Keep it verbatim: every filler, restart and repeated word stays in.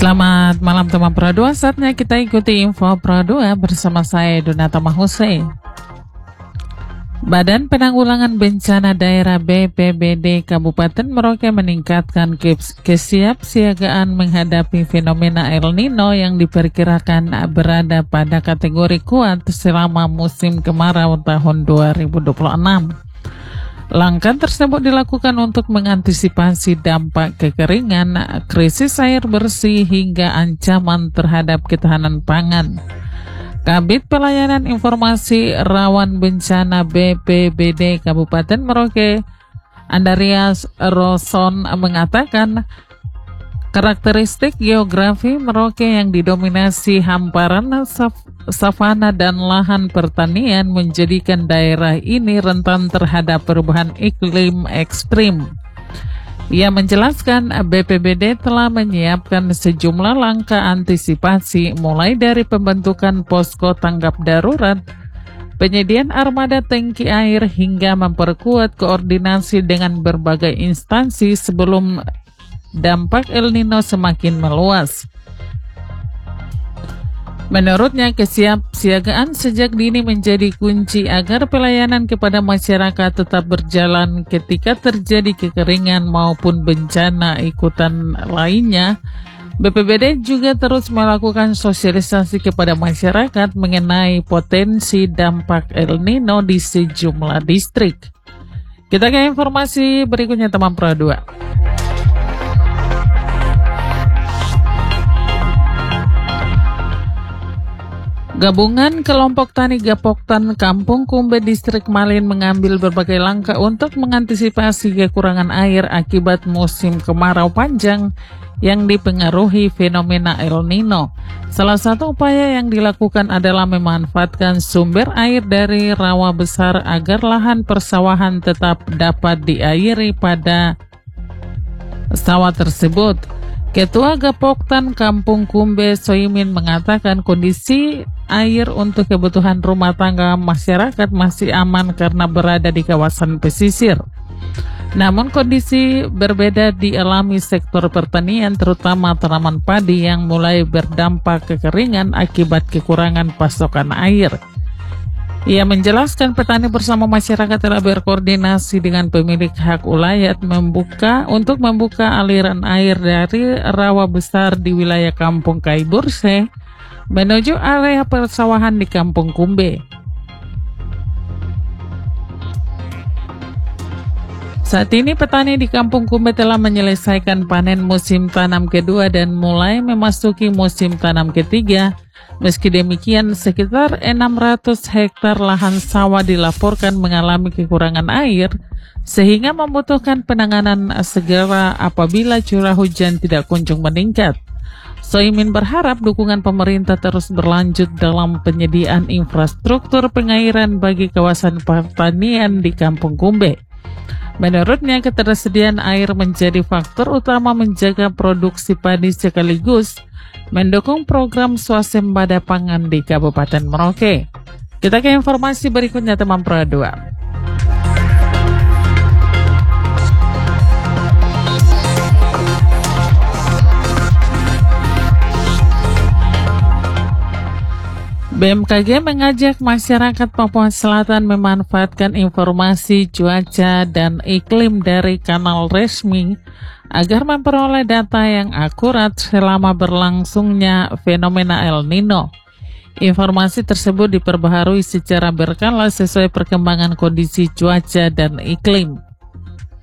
Selamat malam teman Pro dua, saatnya kita ikuti info Pro dua bersama saya Donata Mahuse. Badan Penanggulangan Bencana Daerah B P B D Kabupaten Merauke meningkatkan kesiapsiagaan menghadapi fenomena El Nino yang diperkirakan berada pada kategori kuat selama musim kemarau tahun dua ribu dua puluh enam. Langkah tersebut dilakukan untuk mengantisipasi dampak kekeringan, krisis air bersih, hingga ancaman terhadap ketahanan pangan. Kabid Pelayanan Informasi Rawan Bencana B P B D Kabupaten Merauke, Andarias Roson, mengatakan karakteristik geografi Merauke yang didominasi hamparan savana dan lahan pertanian menjadikan daerah ini rentan terhadap perubahan iklim ekstrim. Ia menjelaskan B P B D telah menyiapkan sejumlah langkah antisipasi mulai dari pembentukan posko tanggap darurat, penyediaan armada tangki air, hingga memperkuat koordinasi dengan berbagai instansi sebelum dampak El Nino semakin meluas. Menurutnya, kesiapsiagaan sejak dini menjadi kunci agar pelayanan kepada masyarakat tetap berjalan ketika terjadi kekeringan maupun bencana ikutan lainnya. B P B D juga terus melakukan sosialisasi kepada masyarakat mengenai potensi dampak El Nino di sejumlah distrik. Kita ke informasi berikutnya teman Pro dua. Gabungan Kelompok Tani Gapoktan Kampung Kumbe Distrik Malin mengambil berbagai langkah untuk mengantisipasi kekurangan air akibat musim kemarau panjang yang dipengaruhi fenomena El Nino. Salah satu upaya yang dilakukan adalah memanfaatkan sumber air dari rawa besar agar lahan persawahan tetap dapat diairi pada sawah tersebut. Ketua Gapoktan Kampung Kumbe Soimin mengatakan kondisi air untuk kebutuhan rumah tangga masyarakat masih aman karena berada di kawasan pesisir. Namun kondisi berbeda dialami sektor pertanian, terutama tanaman padi yang mulai berdampak kekeringan akibat kekurangan pasokan air. Ia menjelaskan petani bersama masyarakat telah berkoordinasi dengan pemilik hak ulayat membuka untuk membuka aliran air dari rawa besar di wilayah Kampung Kaiburse menuju area persawahan di Kampung Kumbe. Saat ini petani di Kampung Kumbe telah menyelesaikan panen musim tanam kedua dan mulai memasuki musim tanam ketiga. Meski demikian, sekitar enam ratus hektar lahan sawah dilaporkan mengalami kekurangan air, sehingga membutuhkan penanganan segera apabila curah hujan tidak kunjung meningkat. Soimin berharap dukungan pemerintah terus berlanjut dalam penyediaan infrastruktur pengairan bagi kawasan pertanian di Kampung Kumbe. Menurutnya, ketersediaan air menjadi faktor utama menjaga produksi padi sekaligus mendukung program swasembada pangan di Kabupaten Merauke. Kita ke informasi berikutnya teman Pro dua. B M K G mengajak masyarakat Papua Selatan memanfaatkan informasi cuaca dan iklim dari kanal resmi agar memperoleh data yang akurat selama berlangsungnya fenomena El Nino. Informasi tersebut diperbaharui secara berkala sesuai perkembangan kondisi cuaca dan iklim.